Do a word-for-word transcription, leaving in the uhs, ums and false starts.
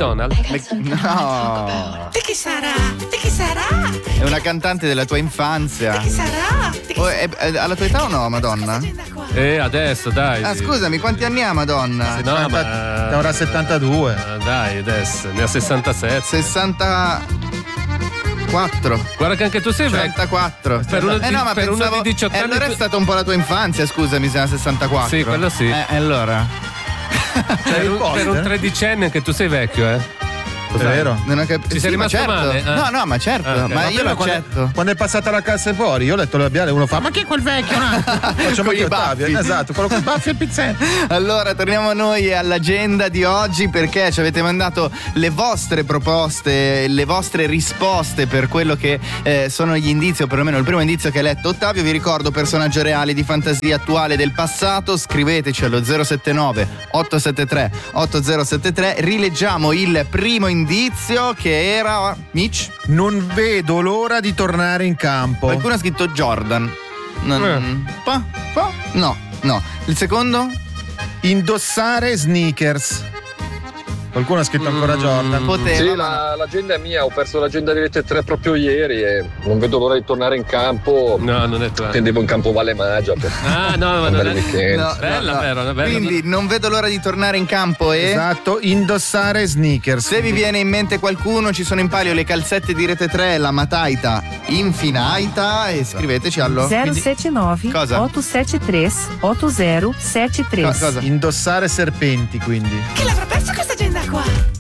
McDonald? No. Di chi sarà? Di chi sarà? È una cantante della tua infanzia. Di chi sarà? Di chi Oh, è, è alla tua età o no, Madonna? Eh, adesso, dai. Ah, scusami, quanti anni ha Madonna? Sì, no, ma... Ne avrà settantadue. Eh, dai, adesso, ne ha sessantasette. sessantaquattro. Guarda che anche tu sei vecchio. sessantaquattro. Per uno, eh no, ma per uno pensavo, di diciotto eh, anni. allora è stata un po' la tua infanzia, scusami, se era sessantaquattro. Sì, quello sì. Eh, allora. Per un, per un tredicenne anche tu sei vecchio, eh? È vero? Non ho cap- Ci sì, sei ma rimasto certo. male? Eh? No, no, ma certo, Ah, okay. ma Ma io prima l'accetto. Quando, quando è passata la cassa fuori, io ho letto il labiale, uno fa: ma chi è quel vecchio? No? Facciamo Con io i Ottavio. baffi. Esatto, quello con i baffi e il pizzetto. Allora, torniamo noi all'agenda di oggi, perché ci avete mandato le vostre proposte, le vostre risposte per quello che eh, sono gli indizi, o perlomeno il primo indizio che ha letto Ottavio. Vi ricordo personaggio reale di fantasia attuale del passato. Scriveteci allo zero sette nove otto sette tre otto zero sette tre. Rileggiamo il primo indizio, che era Mitch. Non vedo l'ora di tornare in campo. Qualcuno ha scritto Jordan. Non, Eh. pa, pa? No, no. Il secondo? Indossare sneakers. Qualcuno ha scritto ancora Jordan. Poteva. Sì, ma la- l'agenda è mia, ho perso l'agenda di Rete tre proprio ieri e non vedo l'ora di tornare in campo. No, non è tu. Tendevo in campo Valle Magia per Ah, no, ma un non bel è. weekend. no, Bella, no, no. vero, bella. Quindi non vedo l'ora di tornare in campo e. Esatto, indossare sneakers. Se vi viene in mente qualcuno, ci sono in palio le calzette di Rete tre, la Mataita Infinaita, e scriveteci allo zero sette nove Cosa? otto sette tre otto zero sette tre. Co- cosa? Indossare serpenti, quindi. Chi l'avrà persa questa agenda qua?